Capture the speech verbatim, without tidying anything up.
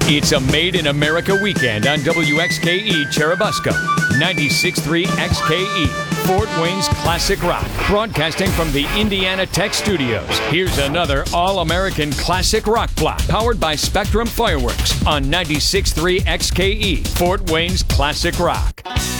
It's a Made in America weekend on W X K E Churubusco, ninety-six point three X K E, Fort Wayne's Classic Rock, broadcasting from the Indiana Tech Studios. Here's another all-American classic rock block, powered by Spectrum Fireworks on ninety-six point three X K E, Fort Wayne's Classic Rock.